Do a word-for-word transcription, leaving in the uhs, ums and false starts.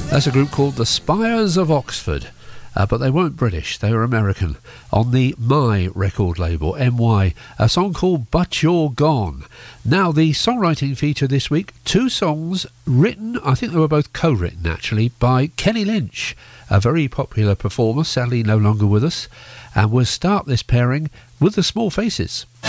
That's a group called the Spires of Oxford, uh, but they weren't British, they were American, on the My record label, M Y, a song called But You're Gone. Now, the songwriting feature this week, two songs written, I think they were both co-written actually, by Kenny Lynch, a very popular performer, sadly no longer with us, and we'll start this pairing with the Small Faces.